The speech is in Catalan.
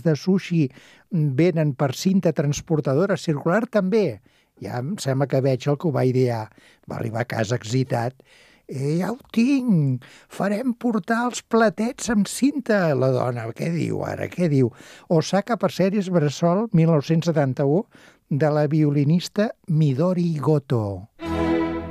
platets de sushi venen per cinta transportadora circular també. Ja em sembla que veig el que ho va idear. Va arribar a casa excitat. Ja ho tinc! Farem portar els platets amb cinta. La dona, què diu ara? Què diu? Osaka per sèries Bressol, 1971, de la violinista Midori Goto.